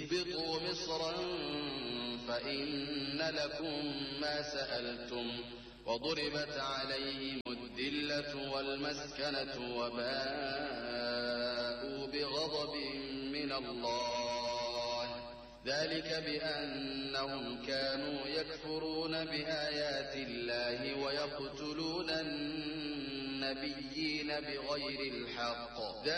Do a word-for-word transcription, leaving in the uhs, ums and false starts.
اهبطوا مصرا فإن لكم ما سألتم وضربت عليهم الذلة والمسكنة وباءوا بغضب من الله ذلك بأنهم كانوا يكفرون بآيات الله ويقتلون النبيين بغير الحق